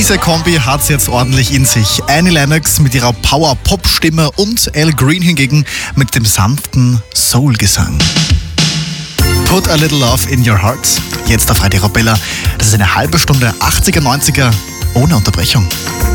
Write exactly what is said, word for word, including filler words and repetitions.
Diese Kombi hat's jetzt ordentlich in sich. Annie Lennox mit ihrer Power-Pop-Stimme und Al Green hingegen mit dem sanften Soul-Gesang. Put a Little Love in Your Heart. Jetzt auf Radio Arabella. Das ist eine halbe Stunde achtziger, neunziger ohne Unterbrechung.